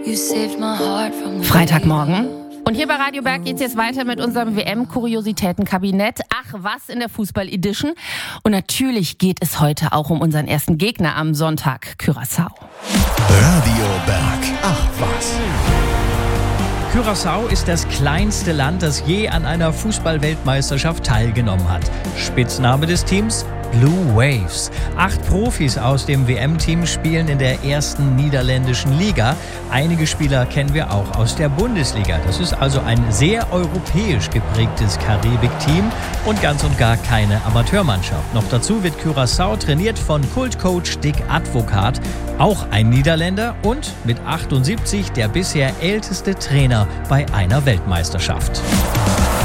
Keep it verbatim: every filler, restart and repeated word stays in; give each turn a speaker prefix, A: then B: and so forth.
A: Freitagmorgen. Und hier bei Radio Berg geht es jetzt weiter mit unserem W M-Kuriositäten-Kabinett. Ach, was in der Fußball-Edition. Und natürlich geht es heute auch um unseren ersten Gegner am Sonntag, Curaçao.
B: Radio Berg. Ach, was.
C: Curaçao ist das kleinste Land, das je an einer Fußball-Weltmeisterschaft teilgenommen hat. Spitzname des Teams? Blue Waves. Acht Profis aus dem W M-Team spielen in der ersten niederländischen Liga. Einige Spieler kennen wir auch aus der Bundesliga. Das ist also ein sehr europäisch geprägtes Karibik-Team und ganz und gar keine Amateurmannschaft. Noch dazu wird Curaçao trainiert von Kultcoach Dick Advocaat, auch ein Niederländer und mit achtundsiebzig der bisher älteste Trainer bei einer Weltmeisterschaft.